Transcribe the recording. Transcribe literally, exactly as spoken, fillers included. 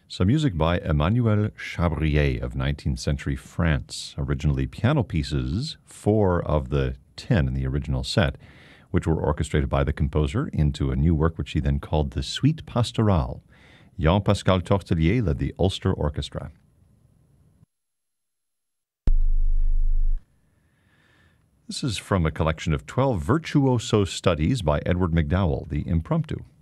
Some music by Emmanuel Chabrier of nineteenth century France, originally piano pieces, four of the ten in the original set, which were orchestrated by the composer into a new work which he then called the Suite Pastorale. Jean-Pascal Tortelier led the Ulster Orchestra. This is from a collection of twelve virtuoso studies by Edward MacDowell, the Impromptu.